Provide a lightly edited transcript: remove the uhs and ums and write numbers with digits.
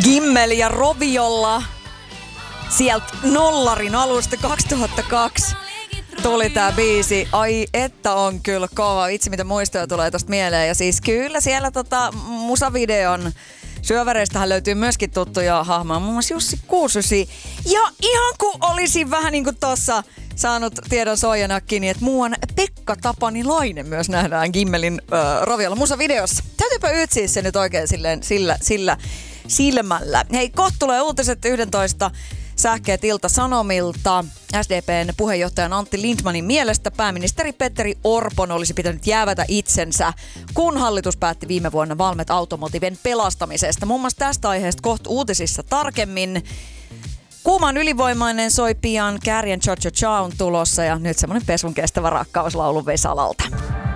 Gimmel ja Roviolla sieltä nollarin alusta 2002 tuli tää biisi. Ai että on kyllä kova. Vitsi mitä muistoja tulee tosta mieleen. Ja siis kyllä siellä musavideon syövereistähän löytyy myöskin tuttuja hahmoja. Muun muassa Jussi Kuusysi. Ja ihan kun olisin vähän niin kuin tossa saanut tiedon soijanakin, niin että muuan Pekka Tapanilainen myös nähdään Gimmelin Roviolla musavideossa. Täytyypä ytsiä se nyt oikein sillä silmällä. Hei, kohta tulee uutiset 11. Sähkeet Ilta-Sanomilta. SDPn puheenjohtajan Antti Lindtmanin mielestä pääministeri Petteri Orpon olisi pitänyt jäävätä itsensä, kun hallitus päätti viime vuonna Valmet Automotiven pelastamisesta. Muun muassa tästä aiheesta kohta uutisissa tarkemmin. Kuuman ylivoimainen soi pian, Kärjen Cha Cha Cha on tulossa ja nyt semmonen pesun kestävä rakkauslaulu Vesalalta.